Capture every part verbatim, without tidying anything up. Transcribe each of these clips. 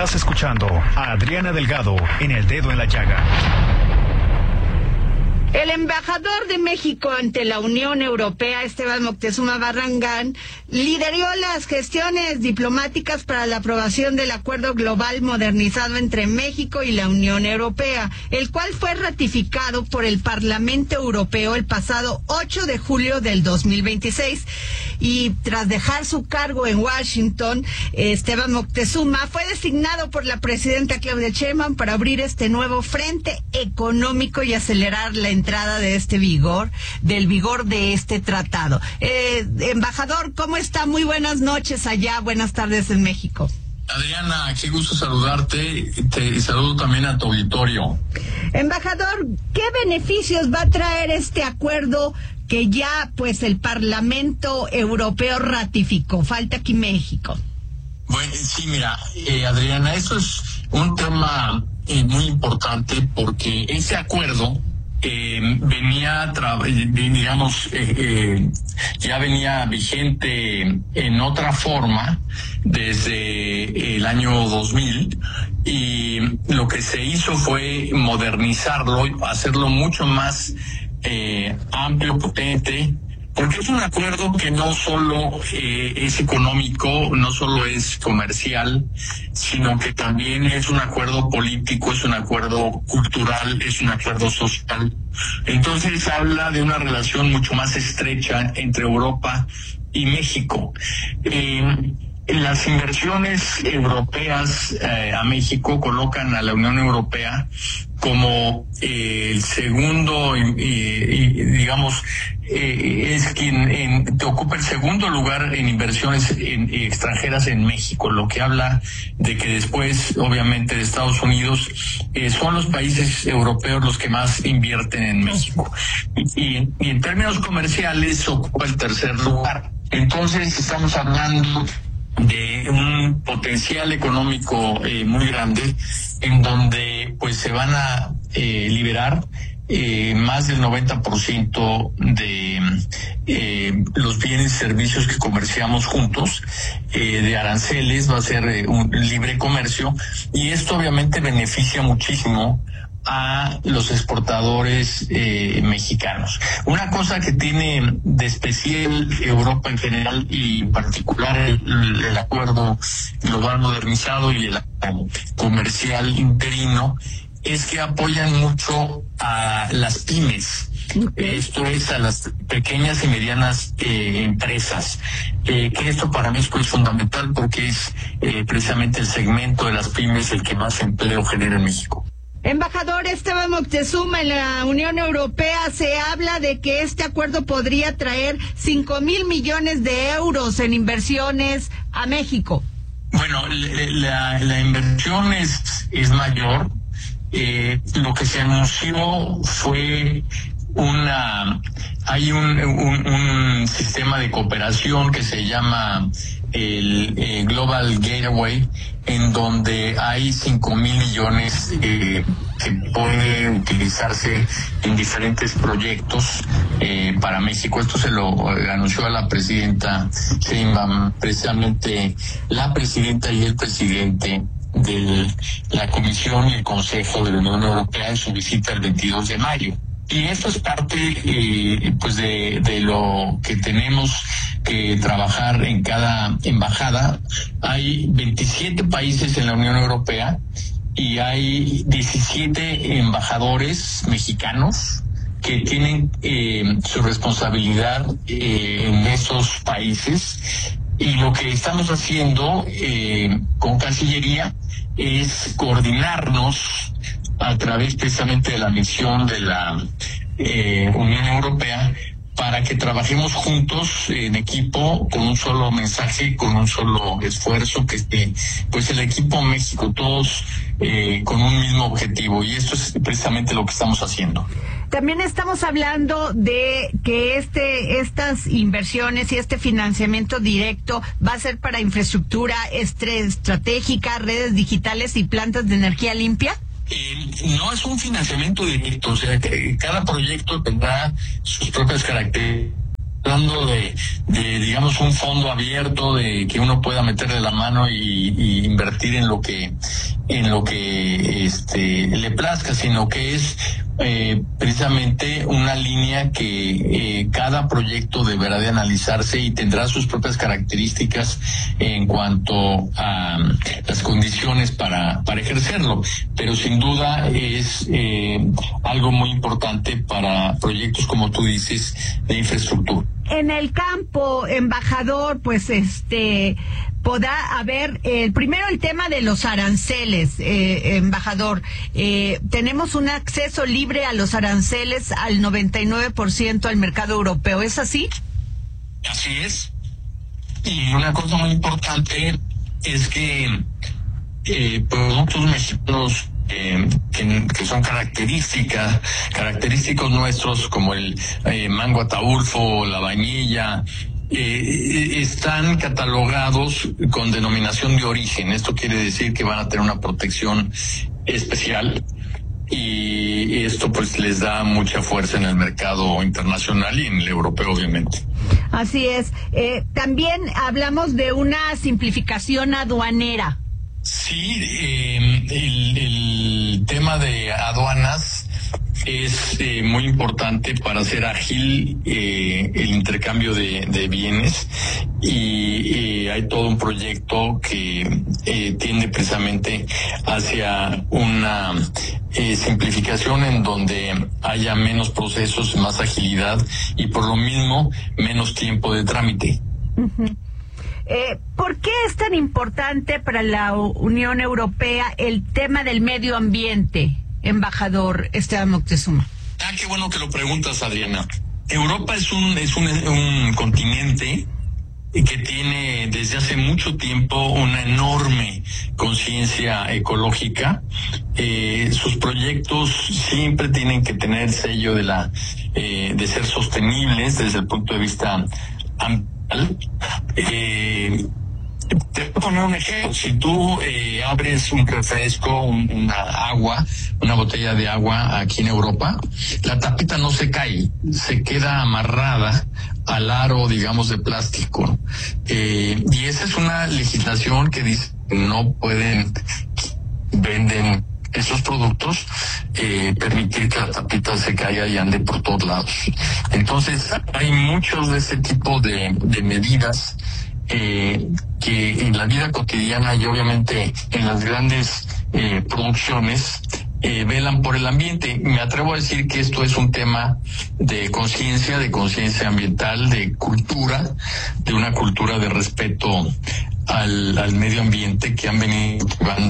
Estás escuchando a Adriana Delgado en El Dedo en la Llaga. El embajador de México ante la Unión Europea, Esteban Moctezuma Barragán, lideró las gestiones diplomáticas para la aprobación del Acuerdo Global Modernizado entre México y la Unión Europea, el cual fue ratificado por el Parlamento Europeo el pasado ocho de julio del dos mil veintiséis. Y tras dejar su cargo en Washington, Esteban Moctezuma fue designado por la presidenta Claudia Sheinbaum para abrir este nuevo frente económico y acelerar la entrada de este vigor, del vigor de este tratado. Eh, embajador, ¿cómo está? Muy buenas noches allá, buenas tardes en México. Adriana, qué gusto saludarte, te saludo también a tu auditorio. Embajador, ¿qué beneficios va a traer este acuerdo que ya pues el Parlamento Europeo ratificó? Falta aquí México. Bueno, sí, mira, eh, Adriana, esto es un tema eh, muy importante porque ese acuerdo Eh, venía, tra- digamos, eh, eh, ya venía vigente en otra forma desde el año dos mil y lo que se hizo fue modernizarlo, hacerlo mucho más eh, amplio, potente, porque es un acuerdo que no solo eh, es económico, no solo es comercial, sino que también es un acuerdo político, es un acuerdo cultural, es un acuerdo social. Entonces habla de una relación mucho más estrecha entre Europa y México. Eh, Las inversiones europeas eh, a México colocan a la Unión Europea como eh, el segundo, eh, eh, digamos, eh, es quien en, te ocupa el segundo lugar en inversiones en, eh, extranjeras en México, lo que habla de que después, obviamente, de Estados Unidos, eh, son los países europeos los que más invierten en México. Y, y en términos comerciales ocupa el tercer lugar. Entonces, estamos hablando de un potencial económico eh, muy grande, en donde pues se van a eh, liberar eh, más del noventa por ciento de eh, los bienes y servicios que comerciamos juntos, eh, de aranceles, va a ser eh, un libre comercio, y esto obviamente beneficia muchísimo a los exportadores eh, mexicanos. Una cosa que tiene de especial Europa en general y en particular el, el acuerdo global modernizado y el acuerdo comercial interino es que apoyan mucho a las pymes. Esto es a las pequeñas y medianas eh, empresas, eh, que esto para México es fundamental porque es eh, precisamente el segmento de las pymes el que más empleo genera en México. Embajador Esteban Moctezuma, en la Unión Europea se habla de que este acuerdo podría traer cinco mil millones de euros en inversiones a México. Bueno, la, la inversión es, es mayor. Eh, lo que se anunció fue una... Hay un, un, un sistema de cooperación que se llama el eh, Global Gateway, en donde hay cinco mil millones eh, que pueden utilizarse en diferentes proyectos eh, para México. Esto se lo anunció a la presidenta Sheinbaum, precisamente la presidenta y el presidente de la Comisión y el Consejo de la Unión Europea en su visita el veintidós de mayo. Y esto es parte eh, pues de, de lo que tenemos que trabajar en cada embajada. Hay veintisiete países en la Unión Europea y hay diecisiete embajadores mexicanos que tienen eh, su responsabilidad eh, en esos países. Y lo que estamos haciendo eh, con Cancillería es coordinarnos a través precisamente de la misión de la eh, Unión Europea para que trabajemos juntos en equipo con un solo mensaje, con un solo esfuerzo, que esté pues el equipo México, todos eh, con un mismo objetivo, y esto es precisamente lo que estamos haciendo. También estamos hablando de que este estas inversiones y este financiamiento directo va a ser para infraestructura estratégica, redes digitales y plantas de energía limpia. Eh, no es un financiamiento directo, o sea, que cada proyecto tendrá sus propias características hablando de, de, digamos, un fondo abierto, de que uno pueda meterle la mano y, y invertir en lo que, en lo que este, le plazca, sino que es eh, precisamente una línea que eh, cada proyecto deberá de analizarse y tendrá sus propias características en cuanto a um, las condiciones para, para ejercerlo, pero sin duda es eh, algo muy importante para proyectos, como tú dices, de infraestructura. En el campo, embajador, pues este podrá haber el primero el tema de los aranceles, eh, embajador. Eh, tenemos un acceso libre a los aranceles al noventa y nueve por ciento al mercado europeo, ¿es así? Así es. Y una cosa muy importante es que eh, productos mexicanos Eh, que, que son características, característicos nuestros, como el eh, mango ataulfo, la vainilla, eh, están catalogados con denominación de origen. Esto quiere decir que van a tener una protección especial y esto pues les da mucha fuerza en el mercado internacional y en el europeo, obviamente. Así es. Eh, también hablamos de una simplificación aduanera. Sí, eh, el, el tema de aduanas es eh, muy importante para hacer ágil eh, el intercambio de, de bienes y eh, hay todo un proyecto que eh, tiende precisamente hacia una eh, simplificación en donde haya menos procesos, más agilidad y por lo mismo menos tiempo de trámite. Uh-huh. Eh, ¿Por qué es tan importante para la Unión Europea el tema del medio ambiente, embajador Esteban Moctezuma? Ah, qué bueno que lo preguntas, Adriana. Europa es un es un, un continente que tiene desde hace mucho tiempo una enorme conciencia ecológica. Eh, sus proyectos siempre tienen que tener el sello de la eh, de ser sostenibles desde el punto de vista ambiental. Eh, te voy a poner un ejemplo. Si tú eh, abres un refresco, un, una agua, una botella de agua aquí en Europa, la tapita no se cae, se queda amarrada al aro, digamos, de plástico. Eh, y esa es una legislación que dice que no pueden, venden esos productos, eh, permitir que la tapita se caiga y ande por todos lados. Entonces, hay muchos de ese tipo de, de medidas eh, que en la vida cotidiana y obviamente en las grandes eh, producciones eh, velan por el ambiente. Me atrevo a decir que esto es un tema de conciencia, de conciencia ambiental, de cultura, de una cultura de respeto al, al medio ambiente que han venido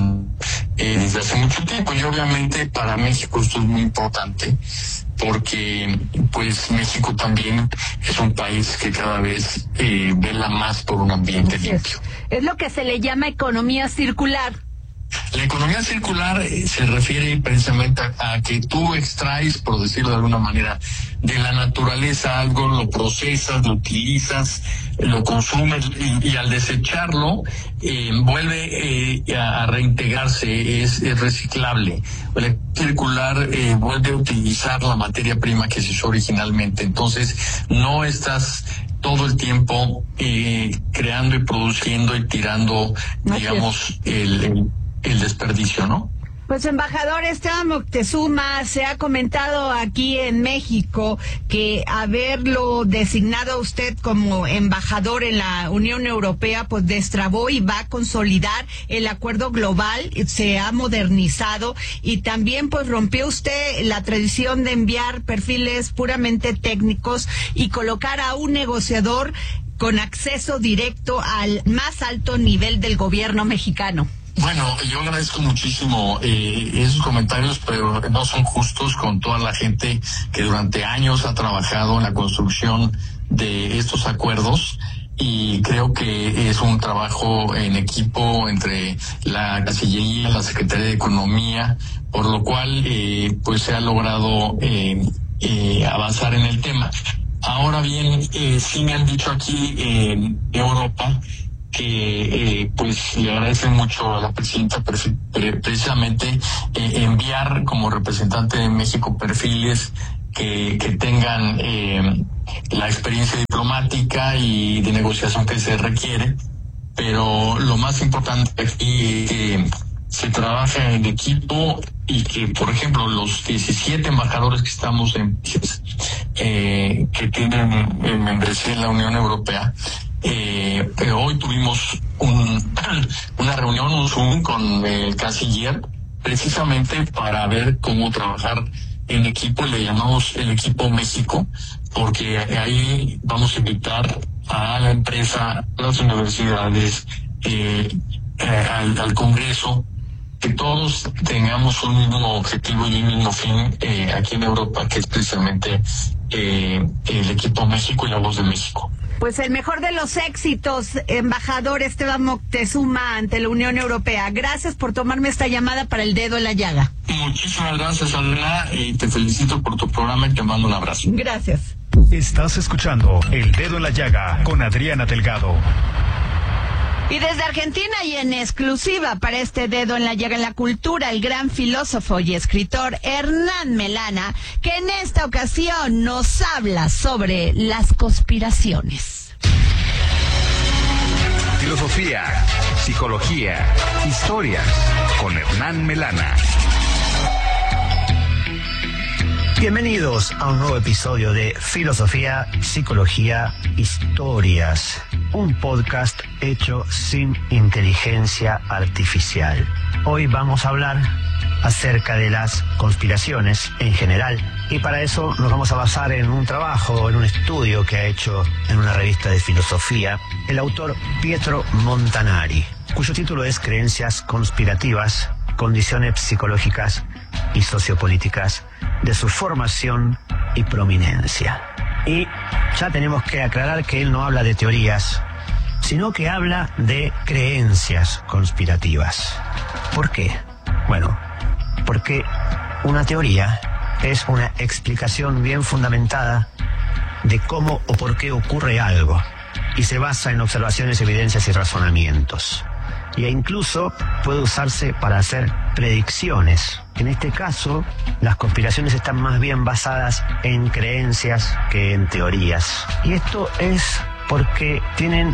eh, desde hace mucho tiempo. Y obviamente para México esto es muy importante porque pues México también es un país que cada vez eh, vela más por un ambiente es, limpio. Es lo que se le llama economía circular. La economía circular eh, se refiere precisamente a, a que tú extraes, por decirlo de alguna manera, de la naturaleza algo, lo procesas, lo utilizas, lo consumes y, y al desecharlo eh, vuelve eh, a, a reintegrarse, es, es reciclable. La economía circular eh, vuelve a utilizar la materia prima que se usó originalmente. Entonces no estás todo el tiempo eh, creando y produciendo y tirando, digamos, el, el el desperdicio, ¿no? Pues, embajador Esteban Moctezuma, se ha comentado aquí en México que haberlo designado a usted como embajador en la Unión Europea, pues destrabó y va a consolidar el acuerdo global, se ha modernizado y también pues rompió usted la tradición de enviar perfiles puramente técnicos y colocar a un negociador con acceso directo al más alto nivel del gobierno mexicano. Bueno, yo agradezco muchísimo eh, esos comentarios, pero no son justos con toda la gente que durante años ha trabajado en la construcción de estos acuerdos y creo que es un trabajo en equipo entre la Cancillería, la Secretaría de Economía, por lo cual eh, pues se ha logrado eh, eh, avanzar en el tema. Ahora bien, eh, sí me han dicho aquí en Europa que eh, pues le agradecen mucho a la presidenta pre- pre- precisamente eh, enviar como representante de México perfiles que, que tengan eh, la experiencia diplomática y de negociación que se requiere, pero lo más importante aquí es que se trabaja en equipo y que, por ejemplo, los diecisiete embajadores que estamos en eh, que tienen eh, membresía en la Unión Europea, eh, eh, hoy tuvimos un, una reunión, un Zoom con el canciller, precisamente para ver cómo trabajar en equipo. Le llamamos el equipo México, porque ahí vamos a invitar a la empresa, a las universidades, eh, eh, al, al Congreso, que todos tengamos un mismo objetivo y un mismo fin eh, aquí en Europa, que es precisamente eh, el equipo México y la voz de México. Pues el mejor de los éxitos, embajador Esteban Moctezuma, ante la Unión Europea. Gracias por tomarme esta llamada para El Dedo en la Llaga. Muchísimas gracias, Adriana, y te felicito por tu programa y te mando un abrazo. Gracias. Estás escuchando El Dedo en la Llaga con Adriana Delgado. Y desde Argentina y en exclusiva para este Dedo en la Llaga en la Cultura, el gran filósofo y escritor Hernán Melana, que en esta ocasión nos habla sobre las conspiraciones. Filosofía, psicología, historias con Hernán Melana. Bienvenidos a un nuevo episodio de Filosofía, Psicología, Historias, un podcast hecho sin inteligencia artificial. Hoy vamos a hablar acerca de las conspiraciones en general, y para eso nos vamos a basar en un trabajo, en un estudio que ha hecho en una revista de filosofía el autor Pietro Montanari, cuyo título es Creencias conspirativas, condiciones psicológicas y sociopolíticas de su formación y prominencia. Y ya tenemos que aclarar que él no habla de teorías, sino que habla de creencias conspirativas. ¿Por qué? Bueno, porque una teoría es una explicación bien fundamentada de cómo o por qué ocurre algo, y se basa en observaciones, evidencias y razonamientos. E incluso puede usarse para hacer predicciones. En este caso, las conspiraciones están más bien basadas en creencias que en teorías. Y esto es porque tienen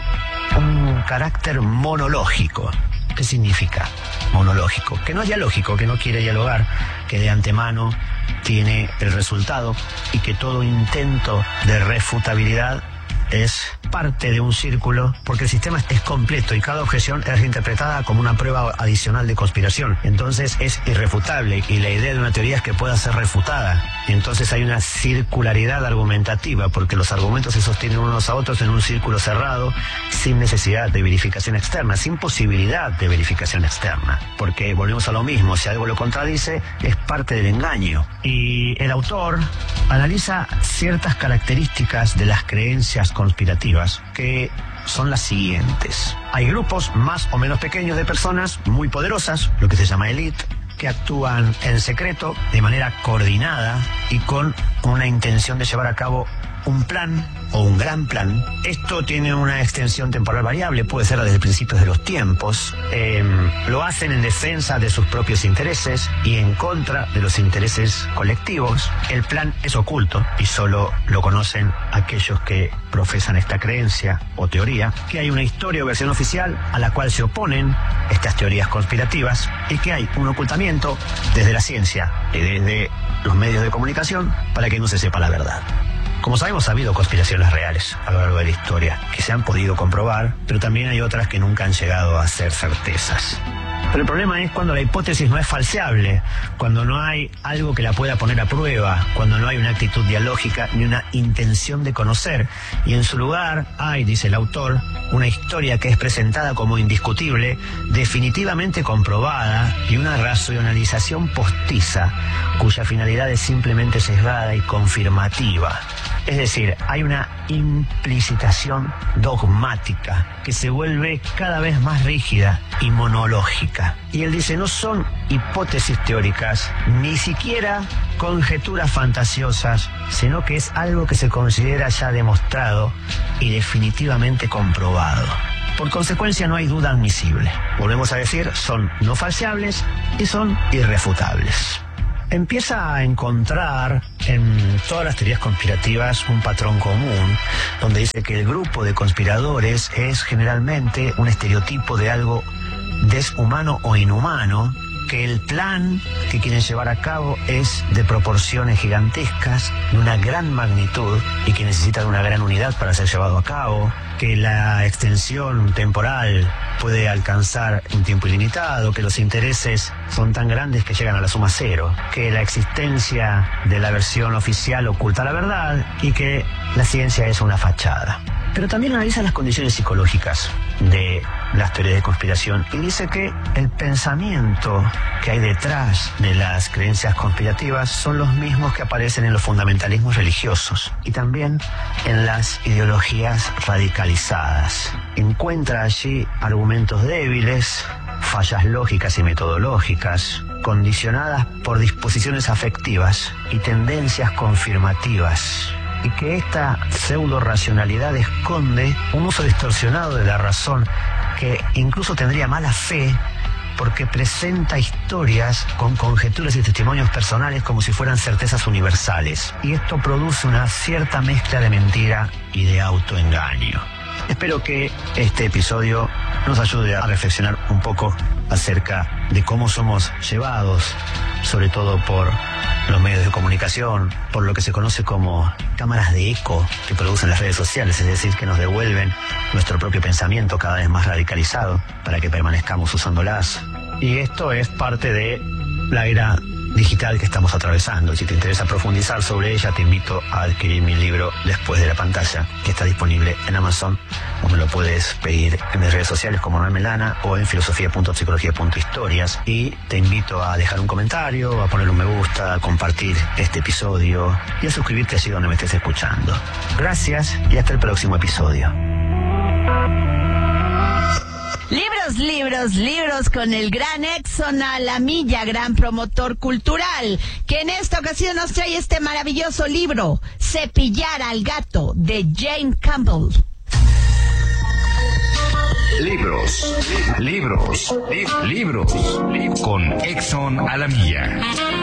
un carácter monológico. ¿Qué significa monológico? Que no es dialógico, que no quiere dialogar, que de antemano tiene el resultado y que todo intento de refutabilidad es parte de un círculo, porque el sistema es completo y cada objeción es interpretada como una prueba adicional de conspiración. Entonces es irrefutable, y la idea de una teoría es que pueda ser refutada. Y entonces hay una circularidad argumentativa, porque los argumentos se sostienen unos a otros en un círculo cerrado, sin necesidad de verificación externa, sin posibilidad de verificación externa. Porque volvemos a lo mismo, si algo lo contradice, es parte del engaño. Y el autor analiza ciertas características de las creencias conspirativas, que son las siguientes. Hay grupos más o menos pequeños de personas muy poderosas, lo que se llama élite, que actúan en secreto, de manera coordinada y con una intención de llevar a cabo un plan o un gran plan. Esto tiene una extensión temporal variable, puede ser desde principios de los tiempos. Eh, lo hacen en defensa de sus propios intereses y en contra de los intereses colectivos. El plan es oculto y solo lo conocen aquellos que profesan esta creencia o teoría, que hay una historia o versión oficial a la cual se oponen estas teorías conspirativas, y que hay un ocultamiento desde la ciencia y desde los medios de comunicación para que no se sepa la verdad. Como sabemos, ha habido conspiraciones reales a lo largo de la historia que se han podido comprobar, pero también hay otras que nunca han llegado a ser certezas. Pero el problema es cuando la hipótesis no es falseable, cuando no hay algo que la pueda poner a prueba, cuando no hay una actitud dialógica ni una intención de conocer, y en su lugar hay, dice el autor, una historia que es presentada como indiscutible, definitivamente comprobada, y una racionalización postiza, cuya finalidad es simplemente sesgada y confirmativa. Es decir, hay una implicitación dogmática que se vuelve cada vez más rígida y monológica. Y él dice, no son hipótesis teóricas, ni siquiera conjeturas fantasiosas, sino que es algo que se considera ya demostrado y definitivamente comprobado. Por consecuencia, no hay duda admisible. Volvemos a decir, son no falseables y son irrefutables. empieza a encontrar en todas las teorías conspirativas un patrón común, donde dice que el grupo de conspiradores es generalmente un estereotipo de algo deshumano o inhumano, que el plan que quieren llevar a cabo es de proporciones gigantescas, de una gran magnitud y que necesita de una gran unidad para ser llevado a cabo, que la extensión temporal puede alcanzar un tiempo ilimitado, que los intereses son tan grandes que llegan a la suma cero, que la existencia de la versión oficial oculta la verdad y que la ciencia es una fachada. Pero también analiza las condiciones psicológicas de las teorías de conspiración y dice que el pensamiento que hay detrás de las creencias conspirativas son los mismos que aparecen en los fundamentalismos religiosos y también en las ideologías radicalizadas. Encuentra allí argumentos débiles, fallas lógicas y metodológicas, condicionadas por disposiciones afectivas y tendencias confirmativas, y que esta pseudo-racionalidad esconde un uso distorsionado de la razón que incluso tendría mala fe porque presenta historias con conjeturas y testimonios personales como si fueran certezas universales. Y esto produce una cierta mezcla de mentira y de autoengaño. Espero que este episodio nos ayude a reflexionar un poco acerca de cómo somos llevados, sobre todo por los medios de comunicación, por lo que se conoce como cámaras de eco que producen las redes sociales, es decir, que nos devuelven nuestro propio pensamiento cada vez más radicalizado para que permanezcamos usándolas. Y esto es parte de la era digital que estamos atravesando. Si te interesa profundizar sobre ella, te invito a adquirir mi libro Después de la pantalla, que está disponible en Amazon, o me lo puedes pedir en mis redes sociales como Hernán Melana o en filosofía punto psicología punto historias. Y te invito a dejar un comentario, a poner un me gusta, a compartir este episodio y a suscribirte allí donde me estés escuchando. Gracias y hasta el próximo episodio. Libros, libros, libros con el gran Exxon Alamilla, gran promotor cultural, que en esta ocasión nos trae este maravilloso libro, Cepillar al gato, de Jane Campbell. Libros, libros, li- libros, con Exxon Alamilla.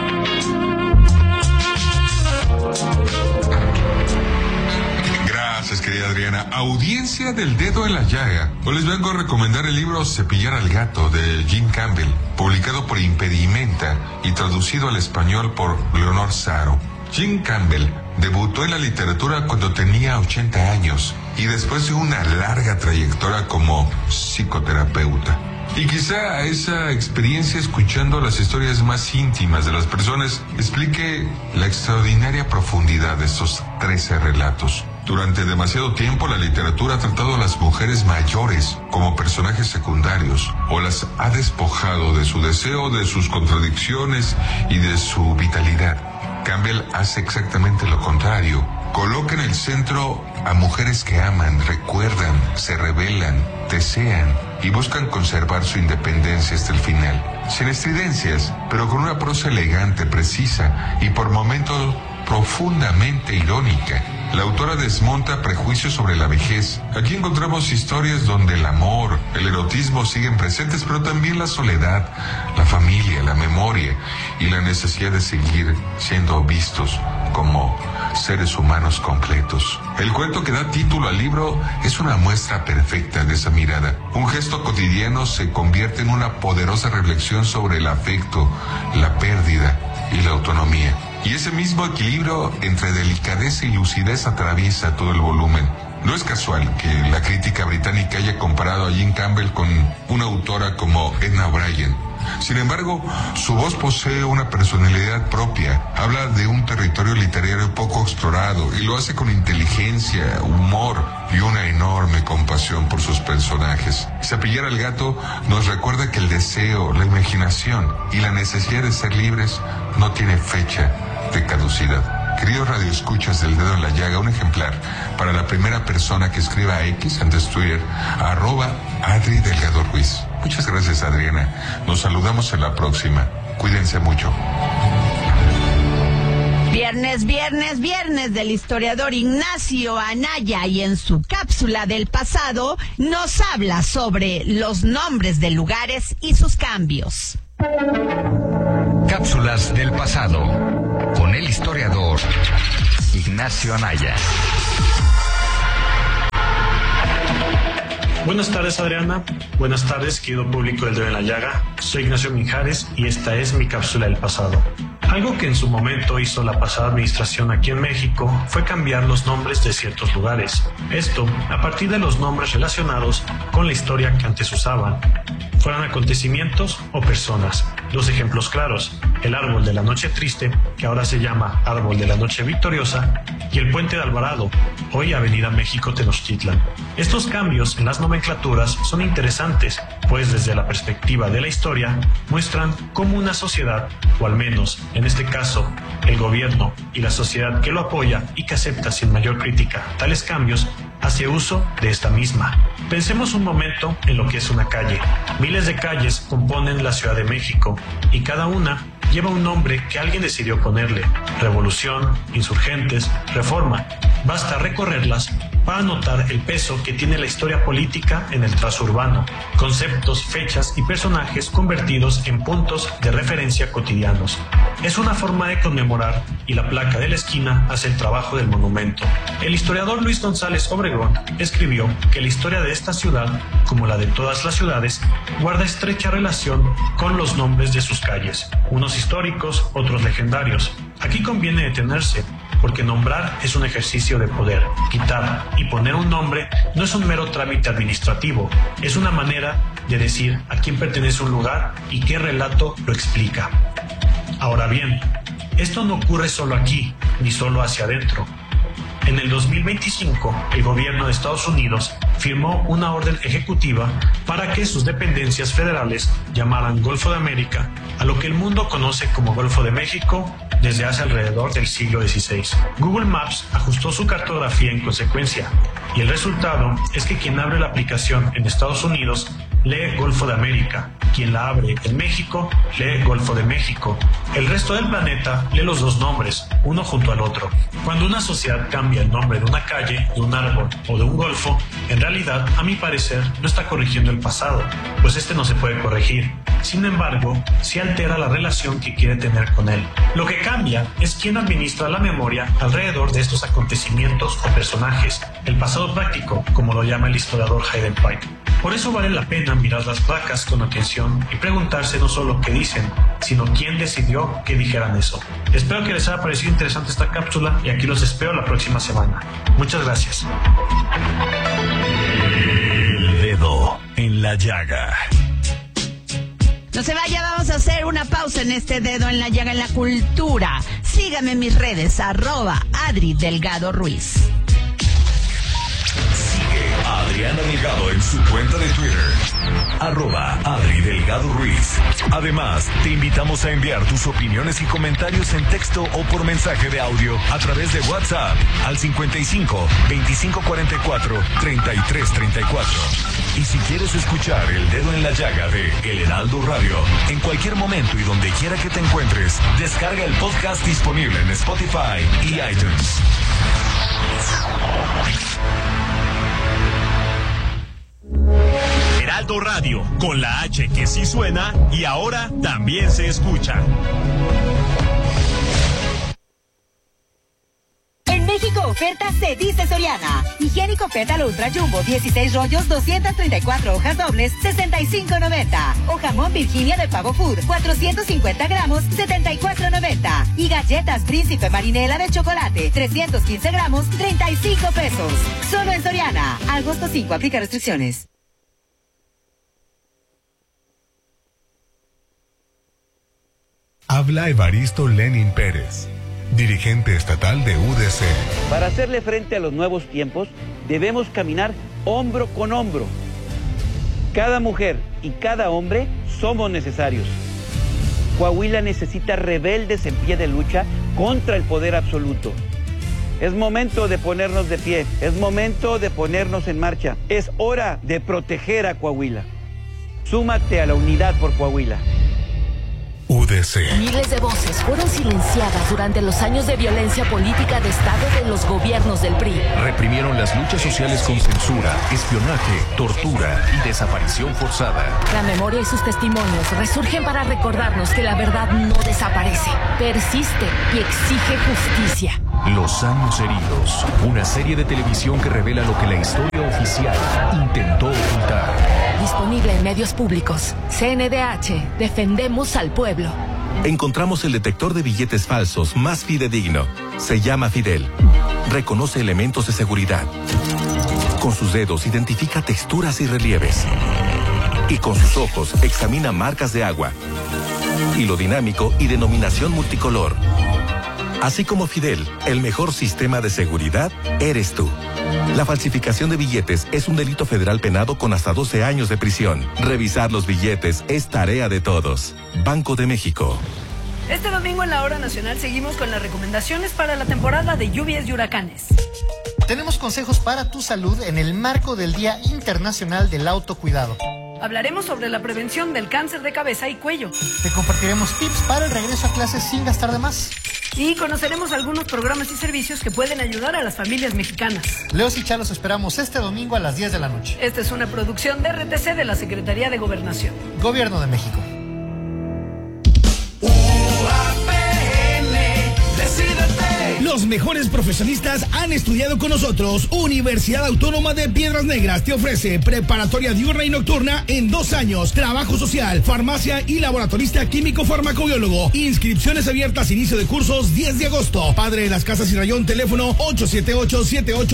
Gracias, querida Adriana. Audiencia del dedo en la llaga. Hoy les vengo a recomendar el libro Cepillar al gato de Jane Campbell, publicado por Impedimenta y traducido al español por Leonor Saro. Jane Campbell debutó en la literatura cuando tenía ochenta años y después de una larga trayectoria como psicoterapeuta. Y quizá esa experiencia escuchando las historias más íntimas de las personas explique la extraordinaria profundidad de estos trece relatos. Durante demasiado tiempo la literatura ha tratado a las mujeres mayores como personajes secundarios o las ha despojado de su deseo, de sus contradicciones y de su vitalidad. Campbell hace exactamente lo contrario. Coloca en el centro a mujeres que aman, recuerdan, se rebelan, desean y buscan conservar su independencia hasta el final. Sin estridencias, pero con una prosa elegante, precisa y por momentos profundamente irónica. La autora desmonta prejuicios sobre la vejez. Aquí encontramos historias donde el amor, el erotismo siguen presentes, pero también la soledad, la familia, la memoria y la necesidad de seguir siendo vistos como seres humanos completos. El cuento que da título al libro es una muestra perfecta de esa mirada. Un gesto cotidiano se convierte en una poderosa reflexión sobre el afecto, la pérdida y la autonomía. Y ese mismo equilibrio entre delicadeza y lucidez atraviesa todo el volumen. No es casual que la crítica británica haya comparado a Jane Campbell con una autora como Edna O'Brien. Sin embargo, su voz posee una personalidad propia. Habla de un territorio literario poco explorado y lo hace con inteligencia, humor y una enorme compasión por sus personajes. Cepillar al gato nos recuerda que el deseo, la imaginación y la necesidad de ser libres no tiene fecha de caducidad. Queridos radioescuchas del dedo en la llaga, un ejemplar para la primera persona que escriba a X, antes Twitter, arroba Adri Delgado Ruiz. Muchas gracias, Adriana. Nos saludamos en la próxima. Cuídense mucho. Viernes, viernes, viernes del historiador Ignacio Anaya, y en su cápsula del pasado nos habla sobre los nombres de lugares y sus cambios. Cápsulas del pasado con el historiador Ignacio Anaya. Buenas tardes, Adriana. Buenas tardes, querido público del Dedo en la Llaga. Soy Ignacio Mijares y esta es mi cápsula del pasado. Algo que en su momento hizo la pasada administración aquí en México fue cambiar los nombres de ciertos lugares. Esto a partir de los nombres relacionados con la historia que antes usaban, fueran acontecimientos o personas. Dos ejemplos claros: el Árbol de la Noche Triste, que ahora se llama Árbol de la Noche Victoriosa, y el Puente de Alvarado, hoy Avenida México Tenochtitlan. Estos cambios en las nomenclaturas son interesantes, pues desde la perspectiva de la historia muestran cómo una sociedad, o al menos en este caso el gobierno y la sociedad que lo apoya y que acepta sin mayor crítica tales cambios, hace uso de esta misma. Pensemos un momento en lo que es una calle. Miles de calles componen la Ciudad de México y cada una lleva un nombre que alguien decidió ponerle: Revolución, Insurgentes, Reforma. Basta recorrerlas para notar el peso que tiene la historia política en el trazo urbano, conceptos, fechas y personajes convertidos en puntos de referencia cotidianos. Es una forma de conmemorar y la placa de la esquina hace el trabajo del monumento. El historiador Luis González Obregón escribió que la historia de esta ciudad, como la de todas las ciudades, guarda estrecha relación con los nombres de sus calles, unos históricos, otros legendarios. Aquí conviene detenerse, porque nombrar es un ejercicio de poder. Quitar y poner un nombre no es un mero trámite administrativo, es una manera de decir a quién pertenece un lugar y qué relato lo explica. Ahora bien, esto no ocurre solo aquí, ni solo hacia adentro. En el dos mil veinticinco, el gobierno de Estados Unidos firmó una orden ejecutiva para que sus dependencias federales llamaran Golfo de América a lo que el mundo conoce como Golfo de México desde hace alrededor del siglo dieciséis. Google Maps ajustó su cartografía en consecuencia, y el resultado es que quien abre la aplicación en Estados Unidos lee Golfo de América, quien la abre en México lee Golfo de México. El resto del planeta lee los dos nombres, uno junto al otro. Cuando una sociedad cambia el nombre de una calle, de un árbol o de un golfo, en realidad, a mi parecer, no está corrigiendo el pasado, pues este no se puede corregir. Sin embargo, sí altera la relación que quiere tener con él. Lo que cambia es quién administra la memoria alrededor de estos acontecimientos o personajes, el pasado práctico, como lo llama el historiador Hayden Pike. Por eso vale la pena mirar las placas con atención y preguntarse no solo qué dicen, sino quién decidió que dijeran eso. Espero que les haya parecido interesante esta cápsula y aquí los espero la próxima semana. Muchas gracias. El dedo en la llaga. No se vaya, vamos a hacer una pausa en este Dedo en la Llaga en la cultura. Sígame en mis redes, arroba Adri Delgado Ruiz. Sigue a Adriana Delgado en su cuenta de Twitter, arroba Adri Delgado Ruiz. Además, te invitamos a enviar tus opiniones y comentarios en texto o por mensaje de audio a través de WhatsApp al cincuenta y cinco, veinticinco cuarenta y cuatro, treinta y tres treinta y cuatro. Y si quieres escuchar El Dedo en la Llaga de El Heraldo Radio, en cualquier momento y donde quiera que te encuentres, descarga el podcast disponible en Spotify y iTunes. Heraldo Radio, con la H que sí suena y ahora también se escucha. México oferta se dice Soriana. Higiénico Pétalo Ultra Jumbo, dieciséis rollos, doscientas treinta y cuatro hojas dobles, sesenta y cinco noventa. O jamón Virginia de Pavo Food, cuatrocientos cincuenta gramos, setenta y cuatro noventa. Y galletas Príncipe Marinela de chocolate, trescientos quince gramos, treinta y cinco pesos. Solo en Soriana. Agosto cinco, aplica restricciones. Habla Evaristo Lenin Pérez, dirigente estatal de U D C. Para hacerle frente a los nuevos tiempos, debemos caminar hombro con hombro. Cada mujer y cada hombre somos necesarios. Coahuila necesita rebeldes en pie de lucha contra el poder absoluto. Es momento de ponernos de pie, es momento de ponernos en marcha. Es hora de proteger a Coahuila. Súmate a la Unidad por Coahuila. U D C. Miles de voces fueron silenciadas durante los años de violencia política de Estado de los gobiernos del P R I. Reprimieron las luchas sociales con censura, espionaje, tortura y desaparición forzada. La memoria y sus testimonios resurgen para recordarnos que la verdad no desaparece, persiste y exige justicia. Los años heridos, una serie de televisión que revela lo que la historia oficial intentó ocultar. Disponible en medios públicos. C N D H, defendemos al pueblo. Encontramos el detector de billetes falsos más fidedigno. Se llama Fidel. Reconoce elementos de seguridad. Con sus dedos identifica texturas y relieves. Y con sus ojos examina marcas de agua. Hilo dinámico y denominación multicolor. Así como Fidel, el mejor sistema de seguridad eres tú. La falsificación de billetes es un delito federal penado con hasta doce años de prisión. Revisar los billetes es tarea de todos. Banco de México. Este domingo en la Hora Nacional seguimos con las recomendaciones para la temporada de lluvias y huracanes. Tenemos consejos para tu salud en el marco del Día Internacional del Autocuidado. Hablaremos sobre la prevención del cáncer de cabeza y cuello. Te compartiremos tips para el regreso a clases sin gastar de más. Y conoceremos algunos programas y servicios que pueden ayudar a las familias mexicanas. Leos y Chá los esperamos este domingo a las diez de la noche. Esta es una producción de R T C de la Secretaría de Gobernación. Gobierno de México. Los mejores profesionistas han estudiado con nosotros. Universidad Autónoma de Piedras Negras te ofrece preparatoria diurna y nocturna en dos años, trabajo social, farmacia y laboratorista químico farmacobiólogo. Inscripciones abiertas, inicio de cursos diez de agosto. Padre de las Casas y Rayón, teléfono ocho siete ocho, siete ocho